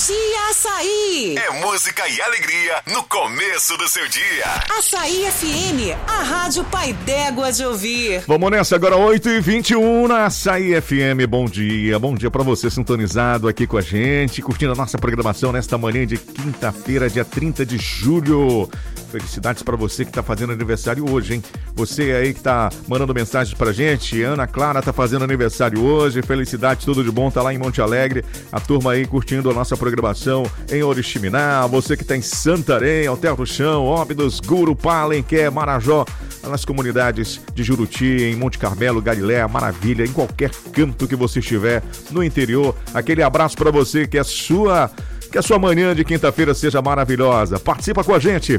Dia Açaí! É música e alegria no começo do seu dia. Açaí FM, a rádio pai d'égua de ouvir. Vamos nessa agora, 8h21 na Açaí FM. Bom dia pra você sintonizado aqui com a gente, curtindo a nossa programação nesta manhã de quinta-feira, dia 30 de julho. Felicidades pra você que tá fazendo aniversário hoje, hein? Você aí que tá mandando mensagens pra gente, Ana Clara tá fazendo aniversário hoje, felicidades, tudo de bom, tá lá em Monte Alegre, a turma aí curtindo a nossa programação em Oriximiná, você que tá em Santarém, Alter do Chão, Óbidos, Gurupá, Alenquer, Marajó, nas comunidades de Juruti, em Monte Carmelo, Galiléia, Maravilha, em qualquer canto que você estiver no interior, aquele abraço pra você, que a sua manhã de quinta-feira seja maravilhosa. Participa com a gente,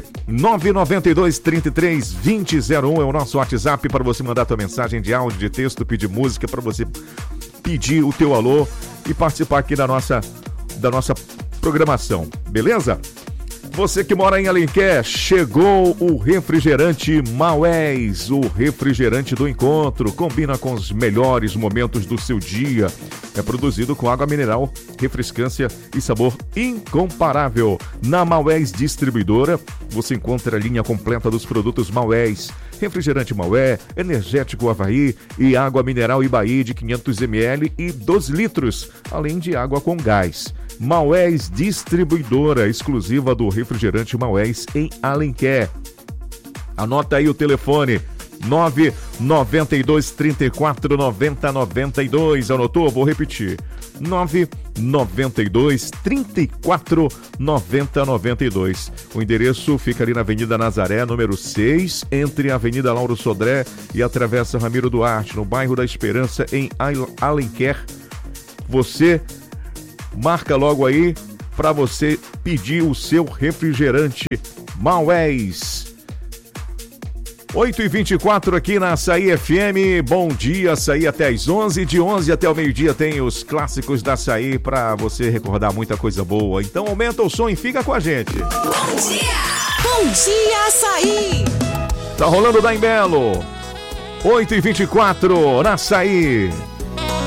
992-33-2001 é o nosso WhatsApp para você mandar tua mensagem de áudio, de texto, pedir música, para você pedir o teu alô e participar aqui da nossa programação, beleza? Você que mora em Alenquer, chegou o refrigerante Maués, o refrigerante do encontro, combina com os melhores momentos do seu dia. É produzido com água mineral, refrescância e sabor incomparável. Na Maués Distribuidora, você encontra a linha completa dos produtos Maués. Refrigerante Maué, energético Havaí e água mineral Ibaí de 500 ml e 2 litros, além de água com gás. Maués Distribuidora, exclusiva do refrigerante Maués em Alenquer. Anota aí o telefone, 992 34 90 92. Anotou? Vou repetir. 992 34 90 92. O endereço fica ali na Avenida Nazaré, número 6, entre a Avenida Lauro Sodré e a Travessa Ramiro Duarte, no bairro da Esperança, em Alenquer. Você marca logo aí para você pedir o seu refrigerante Maués. 8h24 aqui na Açaí FM. Bom dia, Açaí até às 11. De 11 até o meio-dia tem os clássicos da Açaí para você recordar muita coisa boa. Então aumenta o som e fica com a gente. Bom dia! Bom dia, Açaí! Tá rolando da Embelo. 8h24 na Açaí.